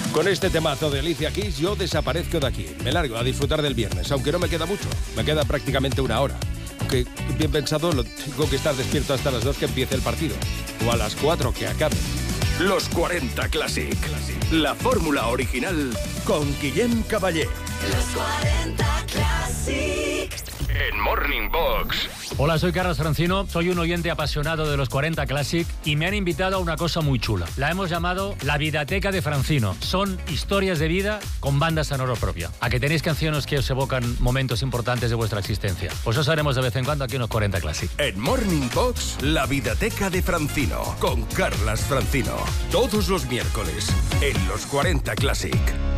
Con este temazo de Alicia Keys yo desaparezco de aquí. Me largo a disfrutar del viernes, aunque no me queda mucho. Me queda prácticamente una hora. Aunque, bien pensado, tengo que estar despierto hasta las 2 que empiece el partido. O a las 4 que acabe. Los 40 Classic. La fórmula original con Guillem Caballé. Los 40 Classic. En Morning Box. Hola, soy Carlos Francino, soy un oyente apasionado de los 40 Classic y me han invitado a una cosa muy chula. La hemos llamado La Vidateca de Francino. Son historias de vida con banda sonora propia. ¿A que tenéis canciones que os evocan momentos importantes de vuestra existencia? Pues eso haremos de vez en cuando aquí en los 40 Classic. En Morning Box, La Vidateca de Francino, con Carlas Francino. Todos los miércoles, en los 40 Classic.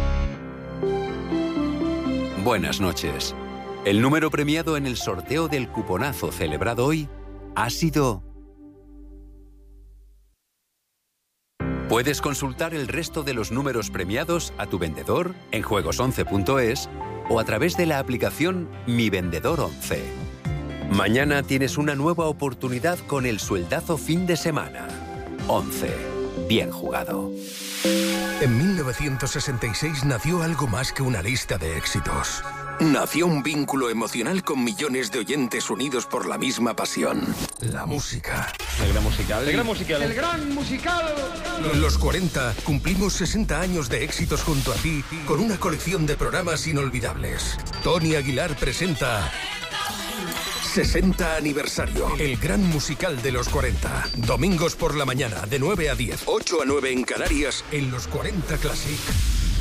Buenas noches. El número premiado en el sorteo del cuponazo celebrado hoy ha sido... Puedes consultar el resto de los números premiados a tu vendedor en juegos11.es o a través de la aplicación Mi Vendedor 11. Mañana tienes una nueva oportunidad con el sueldazo fin de semana. 11. Bien jugado. En 1966 nació algo más que una lista de éxitos. Nació un vínculo emocional con millones de oyentes unidos por la misma pasión. La música. El gran musical. El gran musical. El gran musical. Los 40 cumplimos 60 años de éxitos junto a ti con una colección de programas inolvidables. Tony Aguilar presenta 60 aniversario. El gran musical de los 40. Domingos por la mañana de 9 a 10. 8 a 9 en Canarias en los 40 Classic.